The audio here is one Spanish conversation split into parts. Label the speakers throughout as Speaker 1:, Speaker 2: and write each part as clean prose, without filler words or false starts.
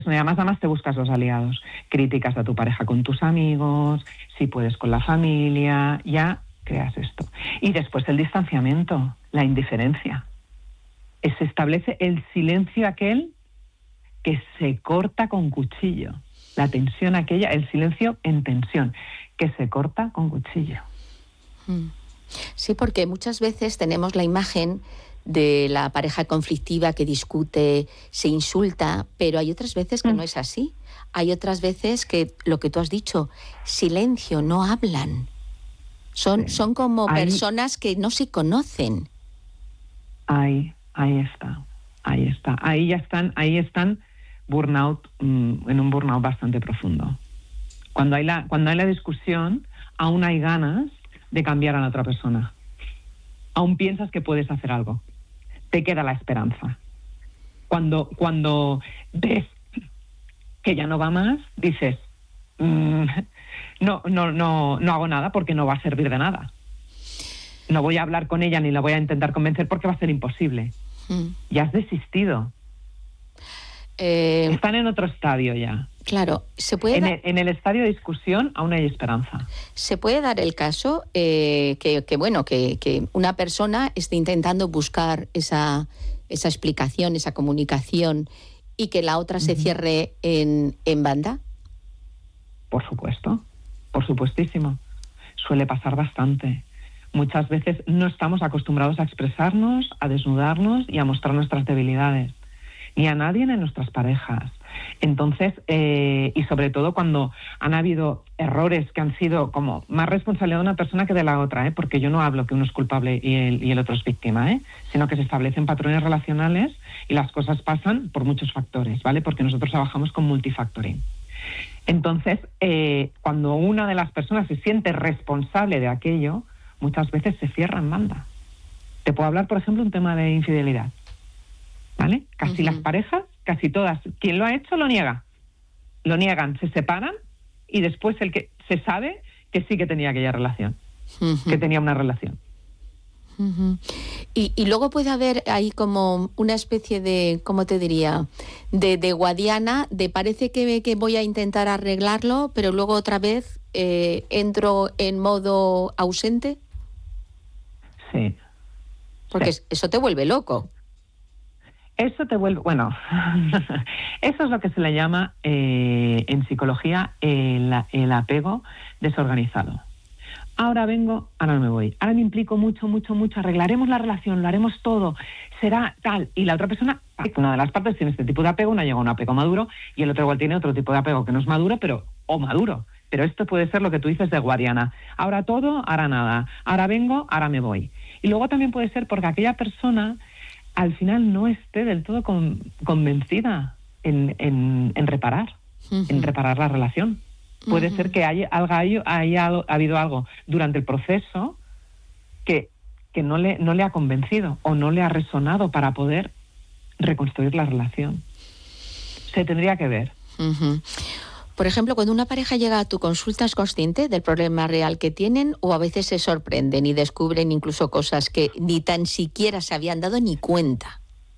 Speaker 1: Y además te buscas los aliados. Críticas a tu pareja con tus amigos, si puedes con la familia, ya creas esto. Y después el distanciamiento, la indiferencia. Se establece el silencio aquel que se corta con cuchillo. La tensión aquella, el silencio en tensión, que se corta con cuchillo.
Speaker 2: Sí, porque muchas veces tenemos la imagen de la pareja conflictiva que discute, se insulta, pero hay otras veces que no es así. Hay otras veces que, lo que tú has dicho, silencio, no hablan. Son como personas que no se conocen.
Speaker 1: Ahí está. Ahí están burnout, en un burnout bastante profundo. Cuando hay la discusión, aún hay ganas de cambiar a la otra persona. Aún piensas que puedes hacer algo. Te queda la esperanza. Cuando ves que ya no va más, dices, no hago nada porque no va a servir de nada. No voy a hablar con ella ni la voy a intentar convencer porque va a ser imposible. Ya has desistido. Están en otro estadio ya.
Speaker 2: Claro, se puede
Speaker 1: en el estadio de discusión aún hay esperanza.
Speaker 2: Se puede dar el caso que una persona esté intentando buscar esa explicación, esa comunicación, y que la otra se cierre en banda.
Speaker 1: Por supuesto, por supuestísimo. Suele pasar bastante. Muchas veces no estamos acostumbrados a expresarnos, a desnudarnos y a mostrar nuestras debilidades. Ni a nadie en nuestras parejas. Entonces, y sobre todo cuando han habido errores que han sido como más responsabilidad de una persona que de la otra, porque yo no hablo que uno es culpable y el otro es víctima, sino que se establecen patrones relacionales y las cosas pasan por muchos factores, ¿vale? Porque nosotros trabajamos con multifactoring. Entonces, cuando una de las personas se siente responsable de aquello, muchas veces se cierra en banda. Te puedo hablar, por ejemplo, un tema de infidelidad, ¿vale? Casi las parejas, casi todas, quien lo ha hecho lo niega. Lo niegan, se separan y después el que se sabe que sí que tenía aquella relación, que tenía una relación.
Speaker 2: Y luego puede haber ahí como una especie de, ¿cómo te diría?, de guadiana, de parece que voy a intentar arreglarlo, pero luego otra vez entro en modo ausente.
Speaker 1: Sí.
Speaker 2: Porque eso te vuelve loco.
Speaker 1: Eso te vuelve... Bueno, eso es lo que se le llama en psicología el apego desorganizado. Ahora vengo, ahora no me voy. Ahora me implico mucho, arreglaremos la relación, lo haremos todo, será tal. Y la otra persona, una de las partes tiene este tipo de apego, una llega a un apego maduro y el otro igual tiene otro tipo de apego que no es maduro, o maduro. Pero esto puede ser lo que tú dices de guadiana. Ahora todo, ahora nada. Ahora vengo, ahora me voy. Y luego también puede ser porque aquella persona al final no esté del todo convencida en reparar, en reparar la relación. Puede ser que haya habido algo durante el proceso que no le ha convencido o no le ha resonado para poder reconstruir la relación. Se tendría que ver.
Speaker 2: Por ejemplo, cuando una pareja llega a tu consulta, ¿es consciente del problema real que tienen o a veces se sorprenden y descubren incluso cosas que ni tan siquiera se habían dado ni cuenta?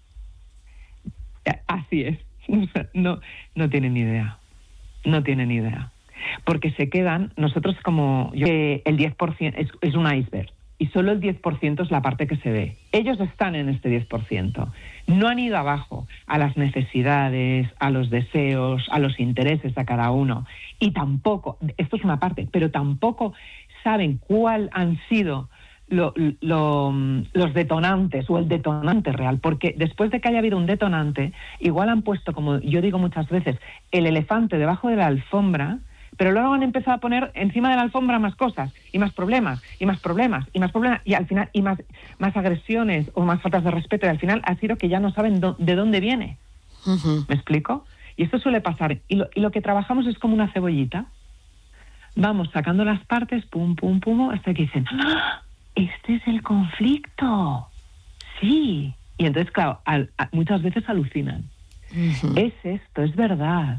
Speaker 1: Así es. No tienen ni idea. No tienen ni idea. Porque se quedan, nosotros el 10% es un iceberg y solo el 10% es la parte que se ve. Ellos están en este 10%. No han ido abajo a las necesidades, a los deseos, a los intereses de cada uno. Y tampoco, esto es una parte, pero tampoco saben cuál han sido los detonantes o el detonante real. Porque después de que haya habido un detonante, igual han puesto, como yo digo muchas veces, el elefante debajo de la alfombra, pero luego han empezado a poner encima de la alfombra más cosas, y más problemas, y más problemas, y más problemas, y al final, y más agresiones o más faltas de respeto, y al final ha sido que ya no saben de dónde viene. ¿Me explico? Y esto suele pasar. Y lo que trabajamos es como una cebollita. Vamos sacando las partes, pum, pum, pum, hasta que dicen, ¡ah! Este es el conflicto. Sí. Y entonces, claro, muchas veces alucinan. Es esto, es verdad.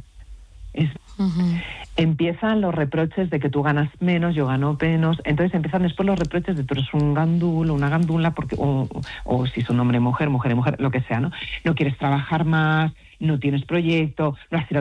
Speaker 1: Empiezan los reproches de que tú ganas menos, yo gano menos. Entonces empiezan después los reproches de tú eres un gandulo, una gandula, porque o si son hombre y mujer, mujer y mujer, lo que sea, ¿no? No quieres trabajar más, no tienes proyecto, no has tirado